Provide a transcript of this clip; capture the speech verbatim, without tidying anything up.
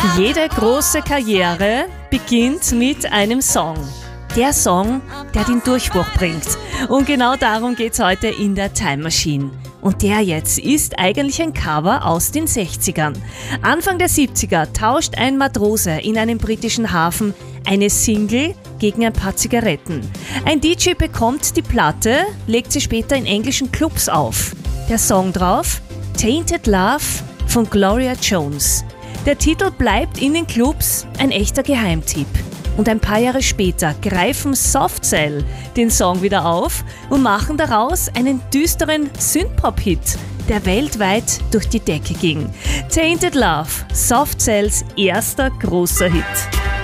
Jede große Karriere beginnt mit einem Song. Der Song, der den Durchbruch bringt. Und genau darum geht's heute in der Time Machine. Und der jetzt ist eigentlich ein Cover aus den sechzigern. Anfang der siebziger tauscht ein Matrose in einem britischen Hafen eine Single gegen ein paar Zigaretten. Ein D J bekommt die Platte, legt sie später in englischen Clubs auf. Der Song drauf? Tainted Love von Gloria Jones. Der Titel bleibt in den Clubs ein echter Geheimtipp. Und ein paar Jahre später greifen Soft Cell den Song wieder auf und machen daraus einen düsteren Synthpop-Hit, der weltweit durch die Decke ging. Tainted Love, Soft Cells erster großer Hit.